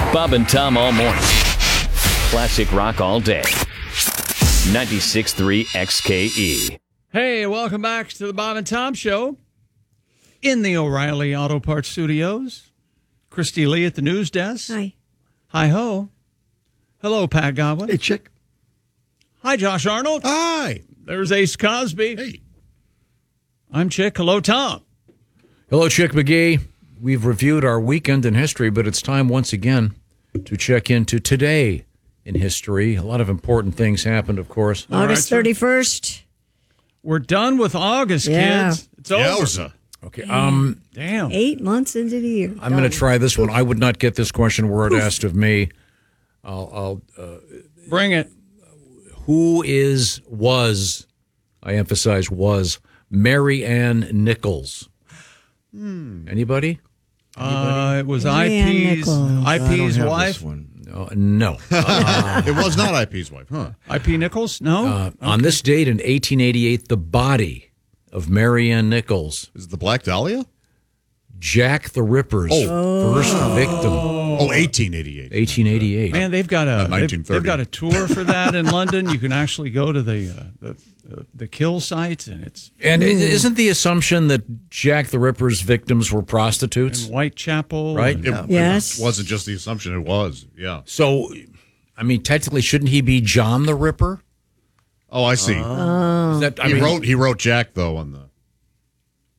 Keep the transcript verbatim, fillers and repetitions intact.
Bob and Tom all morning. Classic rock all day. ninety-six point three X K E. Hey, welcome back to the Bob and Tom Show in the O'Reilly Auto Parts Studios. Christy Lee at the news desk. Hi. Hi-ho. Hello, Pat Godwin. Hey, Chick. Hi, Josh Arnold. Hi. There's Ace Cosby. Hey. I'm Chick. Hello, Tom. Hello, Chick McGee. We've reviewed our weekend in history, but it's time once again to check into today in history. A lot of important things happened, of course. August thirty-first. We're done with August, Yeah. kids. It's over. Yowza. Okay. Um, Damn. Eight months into the year. I'm going to try this one. I would not get this question were it asked of me. I'll, I'll uh, Bring it. who is, was, I emphasize was, Mary Ann Nichols? Hmm. Anybody? Uh, it was Mary Ann I P's, Nichols. I I don't P's have wife. this one. Uh, no. It was not I P's wife, huh? I P Nichols? No? Uh, on this date in eighteen eighty-eight, the body of Mary Ann Nichols, Is it the Black Dahlia? Jack the Ripper's Oh. first victim, Oh, eighteen eighty-eight. eighteen eighty-eight. Man, they've got a they've, nineteen thirty. they've got a tour for that in London. You can actually go to the uh, the, the the kill sites, and it's And i- isn't the assumption that Jack the Ripper's victims were prostitutes? in Whitechapel, Right. and- It, Yes. it wasn't just the assumption, it was. Yeah. So, I mean, technically, shouldn't he be John the Ripper? Oh, I see. Is that, I he mean, wrote he wrote Jack though on the